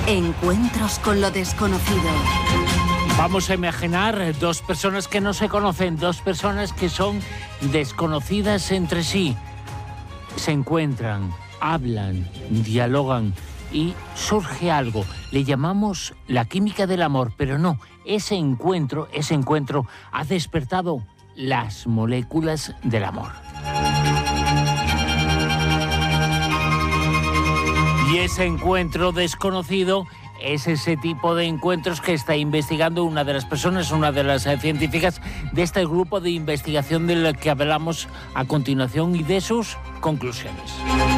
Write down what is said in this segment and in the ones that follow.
Encuentros con lo desconocido. Vamos a imaginar dos personas que no se conocen, dos personas que son desconocidas entre sí. Se encuentran, hablan, dialogan y surge algo. Le llamamos la química del amor, pero no, ese encuentro ha despertado las moléculas del amor. Y ese encuentro desconocido es ese tipo de encuentros que está investigando una de las personas, una de las científicas de este grupo de investigación del que hablamos a continuación y de sus conclusiones.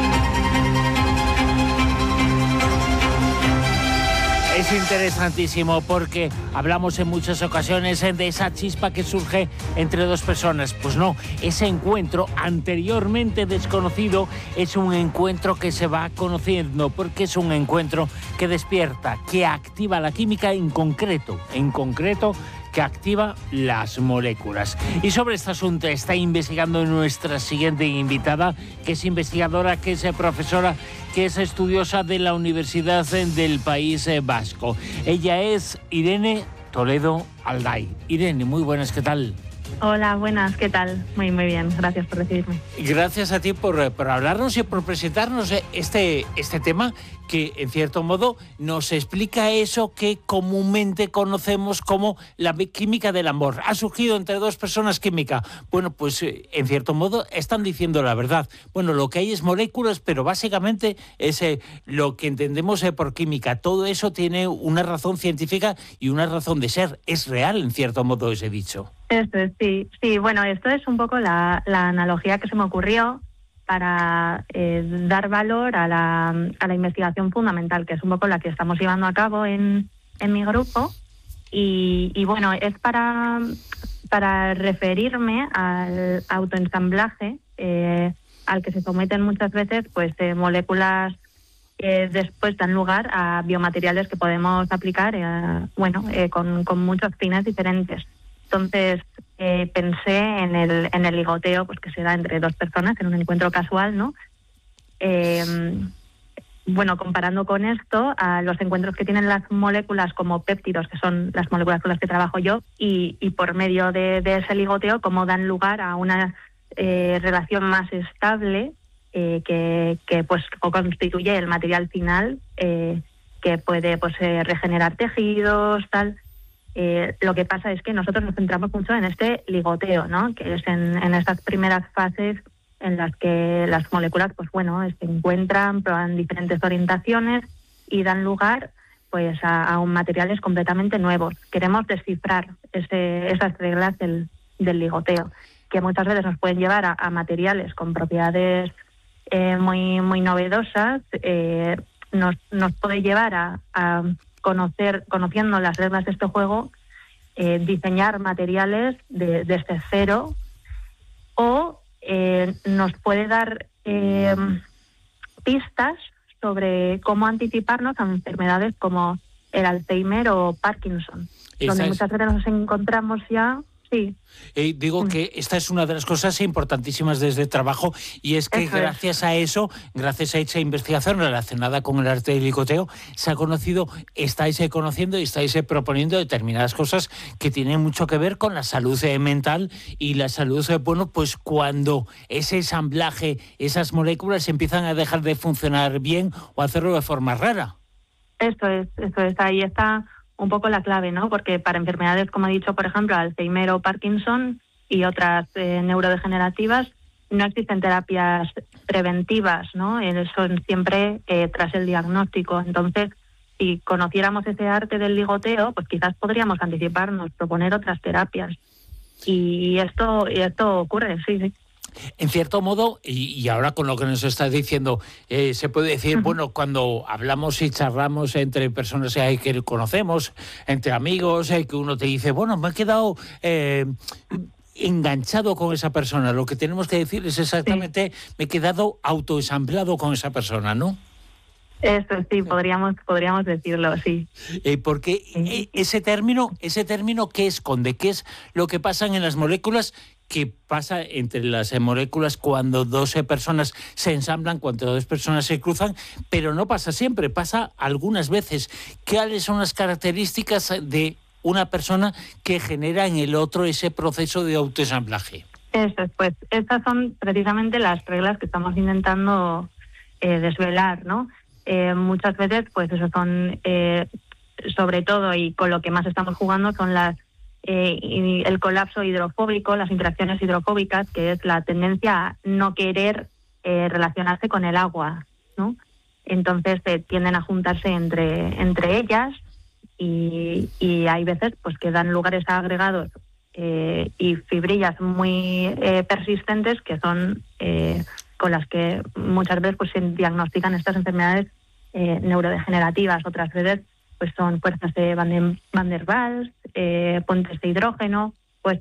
Es interesantísimo porque hablamos en muchas ocasiones de esa chispa que surge entre dos personas. Pues no, ese encuentro anteriormente desconocido es un encuentro que se va conociendo porque es un encuentro que despierta, que activa la química en concreto, que activa las moléculas. Y sobre este asunto está investigando nuestra siguiente invitada, que es investigadora, que es profesora, que es estudiosa de la Universidad del País Vasco. Ella es Irene Toledo Alday. Irene, muy buenas, ¿qué tal? Hola, buenas, ¿qué tal? Muy bien, gracias por recibirme. Gracias a ti por hablarnos y por presentarnos este tema que, en cierto modo, nos explica eso que comúnmente conocemos como la química del amor. Ha surgido entre dos personas química. Bueno, pues, en cierto modo, están diciendo la verdad. Bueno, lo que hay es moléculas, pero básicamente es lo que entendemos por química. Todo eso tiene una razón científica y una razón de ser. Es real, en cierto modo, ese dicho. Esto es, sí, bueno, esto es un poco la analogía que se me ocurrió para dar valor a la investigación fundamental, que es un poco la que estamos llevando a cabo en mi grupo. Y bueno, es para referirme al autoensamblaje al que se someten muchas veces pues moléculas que después dan lugar a biomateriales que podemos aplicar con muchos fines diferentes. Entonces pensé en el ligoteo pues que se da entre dos personas en un encuentro casual, ¿no? Comparando con esto a los encuentros que tienen las moléculas como péptidos, que son las moléculas con las que trabajo yo, y por medio de ese ligoteo, cómo dan lugar a una relación más estable que constituye el material final que puede regenerar tejidos, tal. Lo que pasa es que nosotros nos centramos mucho en este ligoteo, ¿no? Que es en estas primeras fases en las que las moléculas se encuentran, prueban diferentes orientaciones y dan lugar pues a materiales completamente nuevos. Queremos descifrar esas reglas del ligoteo, que muchas veces nos pueden llevar a materiales con propiedades muy novedosas. Nos puede llevar a conociendo las reglas de este juego, diseñar materiales desde cero, o nos puede dar pistas sobre cómo anticiparnos a enfermedades como el Alzheimer o Parkinson, donde muchas veces nos encontramos ya. Sí. Digo que esta es una de las cosas importantísimas de este trabajo, y es que gracias a esa investigación relacionada con el arte del ligoteo, estáis conociendo y estáis proponiendo determinadas cosas que tienen mucho que ver con la salud mental y la salud, pues cuando ese ensamblaje, esas moléculas empiezan a dejar de funcionar bien o hacerlo de forma rara. Eso es, ahí está un poco la clave, ¿no? Porque para enfermedades, como he dicho, por ejemplo, Alzheimer o Parkinson y otras neurodegenerativas, no existen terapias preventivas, ¿no? Son siempre tras el diagnóstico. Entonces, si conociéramos ese arte del ligoteo, pues quizás podríamos anticiparnos, proponer otras terapias. Y esto ocurre, sí. En cierto modo, y ahora con lo que nos estás diciendo, se puede decir, cuando hablamos y charlamos entre personas que conocemos, entre amigos, que uno te dice, me he quedado enganchado con esa persona. Lo que tenemos que decir es exactamente, me he quedado autoensamblado con esa persona, ¿no? Eso sí, podríamos decirlo, sí. Porque ese término, ¿qué esconde? ¿Qué es lo que pasa en las moléculas? ¿Qué pasa entre las moléculas cuando dos personas se ensamblan, cuando dos personas se cruzan? Pero no pasa siempre, pasa algunas veces. ¿Cuáles son las características de una persona que genera en el otro ese proceso de autoensamblaje? Eso es, pues estas son precisamente las reglas que estamos intentando desvelar, ¿no? Muchas veces, pues eso son, sobre todo, y con lo que más estamos jugando, son el colapso hidrofóbico, las interacciones hidrofóbicas, que es la tendencia a no querer relacionarse con el agua, ¿no? Entonces tienden a juntarse entre ellas y hay veces pues que dan lugares a agregados y fibrillas muy persistentes que son con las que muchas veces pues se diagnostican estas enfermedades neurodegenerativas. Otras veces pues son fuerzas de Van der Waals, puentes de hidrógeno.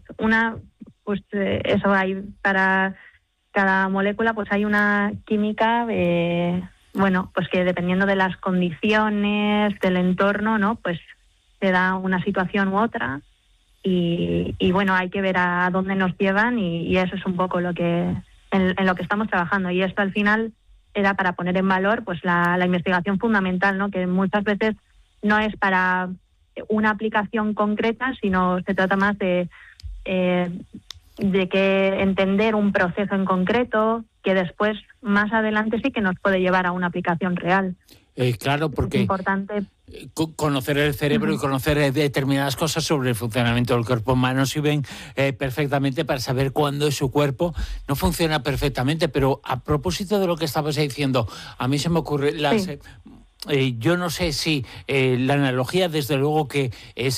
Eso hay para cada molécula, pues hay una química pues que dependiendo de las condiciones del entorno, ¿no? Pues se da una situación u otra y bueno, hay que ver a dónde nos llevan y eso es un poco lo que en lo que estamos trabajando. Y esto al final era para poner en valor pues la investigación fundamental, ¿no? Que muchas veces no es para una aplicación concreta, sino se trata más de que entender un proceso en concreto que después, más adelante, sí que nos puede llevar a una aplicación real. Claro, porque es importante conocer el cerebro y conocer determinadas cosas sobre el funcionamiento del cuerpo humano sirven perfectamente para saber cuándo su cuerpo no funciona perfectamente. Pero a propósito de lo que estabas diciendo, a mí se me ocurre yo no sé si la analogía, desde luego que es